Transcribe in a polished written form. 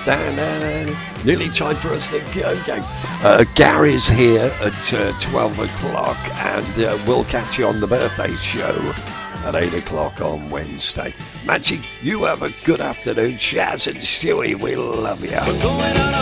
Nearly time for us to go. Gary's here at 12 o'clock, and we'll catch you on the birthday show at 8 o'clock on Wednesday. Matty, you have a good afternoon. Shaz and Stewie, we love you.